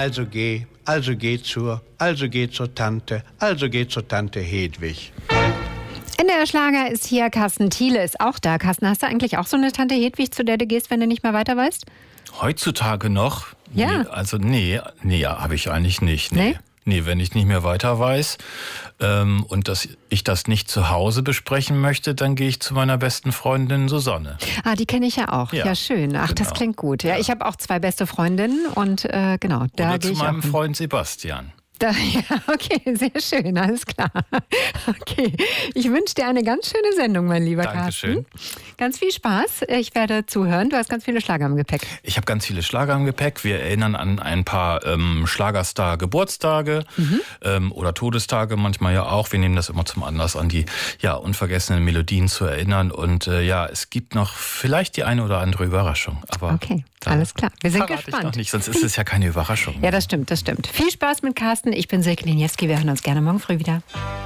Also geh zur Tante Hedwig. NDR Schlager ist hier, Carsten Thiele ist auch da. Carsten, hast du eigentlich auch so eine Tante Hedwig, zu der du gehst, wenn du nicht mehr weiter weißt? Heutzutage noch? Ja. Nee, habe ich eigentlich nicht. Nee? Nee, wenn ich nicht mehr weiter weiß und dass ich das nicht zu Hause besprechen möchte, dann gehe ich zu meiner besten Freundin Susanne. Ah, die kenne ich ja auch. Ja, schön. Ach, das klingt gut. Ja, ich habe auch 2 beste Freundinnen und genau, da gehe ich zu meinem Freund Sebastian. Ja, okay, sehr schön, alles klar. Okay, ich wünsche dir eine ganz schöne Sendung, mein lieber Dankeschön. Carsten. Ganz viel Spaß, ich werde zuhören. Du hast ganz viele Schlager im Gepäck. Ich habe ganz viele Schlager im Gepäck. Wir erinnern an ein paar Schlagerstar-Geburtstage oder Todestage manchmal ja auch. Wir nehmen das immer zum Anlass, an die unvergessenen Melodien zu erinnern. Und es gibt noch vielleicht die eine oder andere Überraschung. Aber okay, alles klar. Wir sind gespannt. Ich noch nicht, sonst ist es ja keine Überraschung. Ja, das stimmt. Viel Spaß mit Carsten. Ich bin Silke Liniewski. Wir hören uns gerne morgen früh wieder.